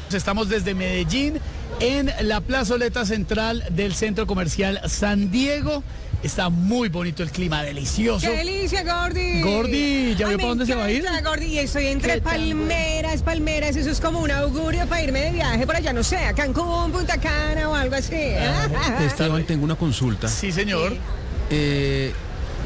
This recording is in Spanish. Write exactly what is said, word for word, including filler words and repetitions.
Estamos desde Medellín en la plazoleta central del centro comercial San Diego. Está muy bonito el clima, delicioso. ¡Qué delicia, Gordy! Gordy, ¿ya Ay, vio para dónde se va a ir? Gordy, y estoy entre palmeras, palmeras. Eso es como un augurio para irme de viaje por allá, no sé, a Cancún, Punta Cana o algo así. Esteban, tengo una consulta. Sí, señor. Sí. Eh,